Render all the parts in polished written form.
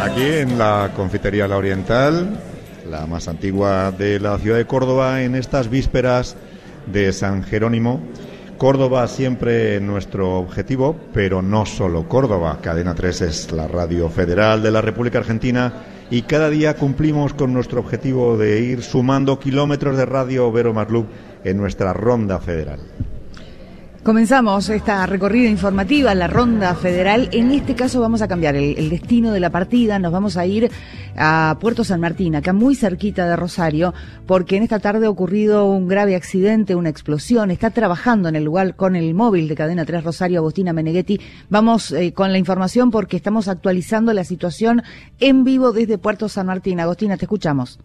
Aquí en la Confitería La Oriental, la más antigua de la ciudad de Córdoba, en estas vísperas de San Jerónimo. Córdoba siempre nuestro objetivo, pero no solo Córdoba. Cadena 3 es la radio federal de la República Argentina y cada día cumplimos con nuestro objetivo de ir sumando kilómetros de radio Vero Marluc en nuestra ronda federal. Comenzamos esta recorrida informativa, la ronda federal. En este caso vamos a cambiar el destino de la partida. Nos vamos a ir a Puerto San Martín, acá muy cerquita de Rosario, porque en esta tarde ha ocurrido un grave accidente, una explosión. Está trabajando en el lugar con el móvil de Cadena 3 Rosario, Agostina Meneghetti. Vamos con la información porque estamos actualizando la situación en vivo desde Puerto San Martín. Agostina, te escuchamos.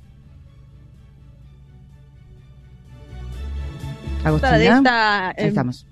Agostina, ahí estamos.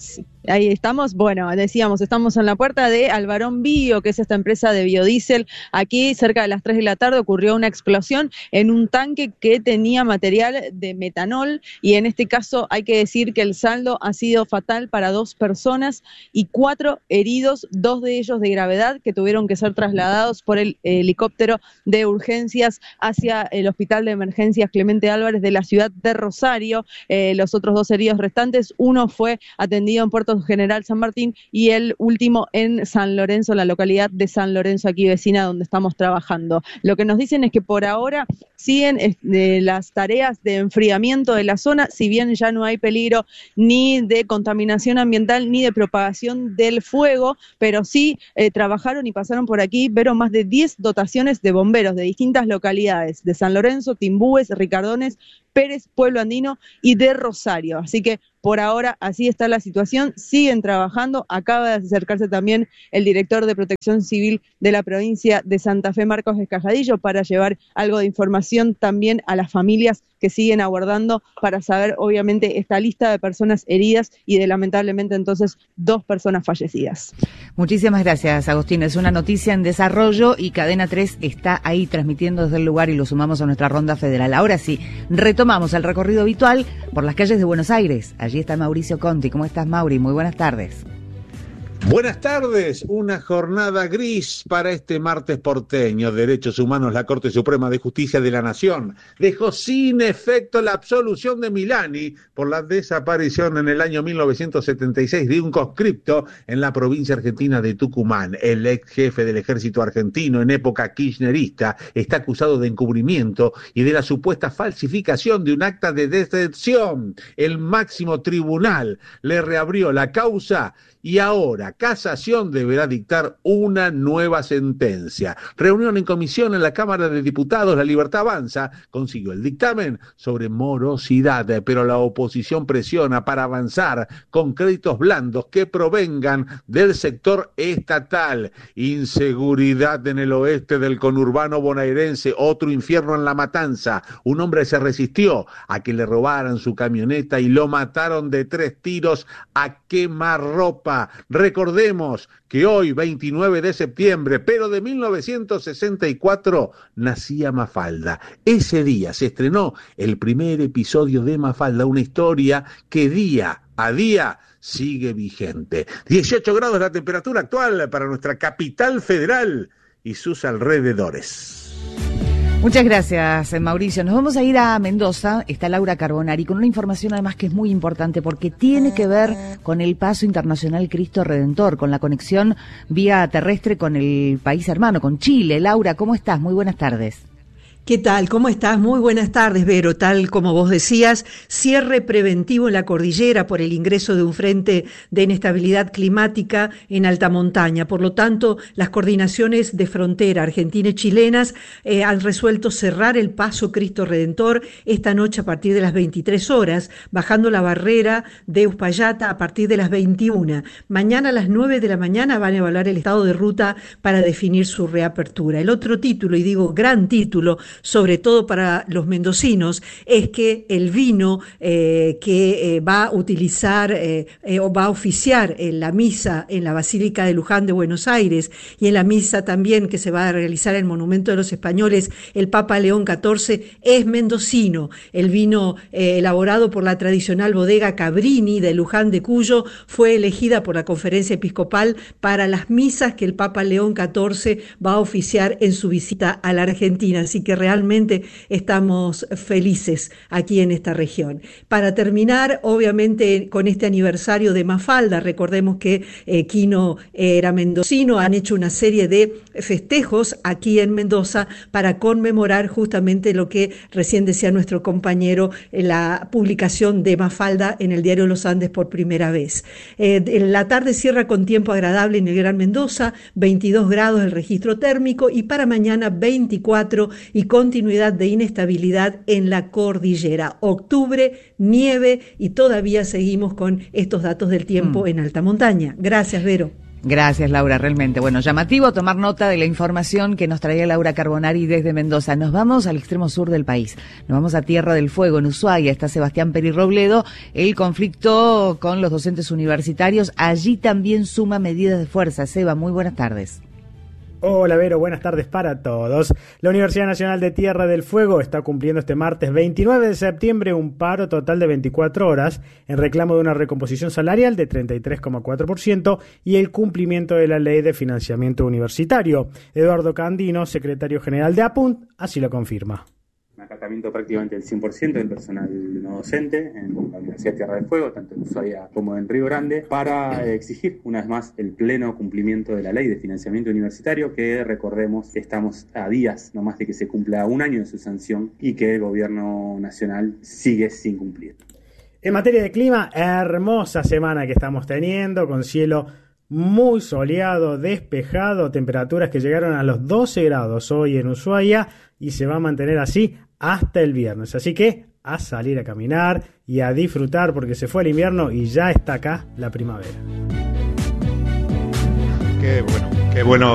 Ahí estamos, bueno, decíamos, estamos en la puerta de Alvarón Bio, que es esta empresa de biodiesel. Aquí, cerca de las 3 de la tarde, ocurrió una explosión en un tanque que tenía material de metanol, y en este caso hay que decir que el saldo ha sido fatal para 2 personas y 4 heridos, 2 de ellos de gravedad, que tuvieron que ser trasladados por el helicóptero de urgencias hacia el Hospital de Emergencias Clemente Álvarez de la ciudad de Rosario. Los otros 2 heridos restantes, uno fue atendido en Puerto General San Martín y el último en San Lorenzo, la localidad de San Lorenzo, aquí vecina donde estamos trabajando. Lo que nos dicen es que por ahora siguen las tareas de enfriamiento de la zona, si bien ya no hay peligro ni de contaminación ambiental ni de propagación del fuego, pero sí trabajaron y pasaron por aquí, pero más de 10 dotaciones de bomberos de distintas localidades, de San Lorenzo, Timbúes, Ricardones, Pérez, Pueblo Andino y de Rosario. Así que por ahora así está la situación, siguen trabajando. Acaba de acercarse también el director de Protección Civil de la provincia de Santa Fe, Marcos Escajadillo, para llevar algo de información también a las familias que siguen aguardando para saber, obviamente, esta lista de personas heridas y de, lamentablemente, entonces, 2 personas fallecidas. Muchísimas gracias, Agustín. Es una noticia en desarrollo y Cadena 3 está ahí transmitiendo desde el lugar y lo sumamos a nuestra ronda federal. Ahora sí, retomamos el recorrido habitual por las calles de Buenos Aires. Allí está Mauricio Conti. ¿Cómo estás, Mauri? Muy buenas tardes. Buenas tardes, una jornada gris para este martes porteño. Derechos Humanos, la Corte Suprema de Justicia de la Nación dejó sin efecto la absolución de Milani por la desaparición en el año 1976 de un conscripto en la provincia argentina de Tucumán. El ex jefe del ejército argentino en época kirchnerista está acusado de encubrimiento y de la supuesta falsificación de un acta de deserción. El máximo tribunal le reabrió la causa y ahora Casación deberá dictar una nueva sentencia. Reunión en comisión en la Cámara de Diputados, La Libertad Avanza consiguió el dictamen sobre morosidad, pero la oposición presiona para avanzar con créditos blandos que provengan del sector estatal. Inseguridad en el oeste del conurbano bonaerense, otro infierno en La Matanza. Un hombre se resistió a que le robaran su camioneta y lo mataron de 3 tiros a quemarropa. Recordemos que hoy, 29 de septiembre, pero de 1964, nacía Mafalda. Ese día se estrenó el primer episodio de Mafalda, una historia que día a día sigue vigente. 18 grados la temperatura actual para nuestra capital federal y sus alrededores. Muchas gracias, Mauricio. Nos vamos a ir a Mendoza. Está Laura Carbonari con una información además que es muy importante porque tiene que ver con el paso internacional Cristo Redentor, con la conexión vía terrestre con el país hermano, con Chile. Laura, ¿cómo estás? Muy buenas tardes. ¿Qué tal? ¿Cómo estás? Muy buenas tardes, Vero. Tal como vos decías, cierre preventivo en la cordillera por el ingreso de un frente de inestabilidad climática en alta montaña. Por lo tanto, las coordinaciones de frontera argentina y chilenas han resuelto cerrar el paso Cristo Redentor esta noche a partir de las 23 horas, bajando la barrera de Uspallata a partir de las 21. Mañana a las 9 de la mañana van a evaluar el estado de ruta para definir su reapertura. El otro título, y digo gran título, sobre todo para los mendocinos, es que el vino que va a utilizar o va a oficiar en la misa en la Basílica de Luján de Buenos Aires y en la misa también que se va a realizar en el Monumento de los Españoles, el Papa León XIV es mendocino. El vino elaborado por la tradicional bodega Cabrini de Luján de Cuyo fue elegida por la Conferencia Episcopal para las misas que el Papa León XIV va a oficiar en su visita a la Argentina, así que realmente estamos felices aquí en esta región. Para terminar, obviamente, con este aniversario de Mafalda, recordemos que Quino era mendocino, han hecho una serie de festejos aquí en Mendoza para conmemorar justamente lo que recién decía nuestro compañero, la publicación de Mafalda en el diario Los Andes por primera vez. La tarde cierra con tiempo agradable en el Gran Mendoza, 22 grados el registro térmico y para mañana 24 y continuidad de inestabilidad en la cordillera. Octubre, nieve y todavía seguimos con estos datos del tiempo en alta montaña. Gracias, Vero. Gracias, Laura, realmente. Bueno, llamativo tomar nota de la información que nos traía Laura Carbonari desde Mendoza. Nos vamos al extremo sur del país. Nos vamos a Tierra del Fuego, en Ushuaia. Está Sebastián Peri Robledo. El conflicto con los docentes universitarios. Allí también suma medidas de fuerza. Seba, muy buenas tardes. Hola Vero, buenas tardes para todos. La Universidad Nacional de Tierra del Fuego está cumpliendo este martes 29 de septiembre un paro total de 24 horas en reclamo de una recomposición salarial de 33,4% y el cumplimiento de la ley de financiamiento universitario. Eduardo Candino, secretario general de APUNT, así lo confirma. Un acatamiento prácticamente del 100% del personal no docente en la Universidad de Tierra del Fuego, tanto en Ushuaia como en Río Grande, para exigir una vez más el pleno cumplimiento de la ley de financiamiento universitario, que recordemos que estamos a días nomás de que se cumpla un año de su sanción y que el gobierno nacional sigue sin cumplir. En materia de clima, hermosa semana que estamos teniendo, con cielo muy soleado, despejado, temperaturas que llegaron a los 12 grados hoy en Ushuaia y se va a mantener así hasta el viernes. Así que a salir a caminar y a disfrutar porque se fue el invierno y ya está acá la primavera. Qué bueno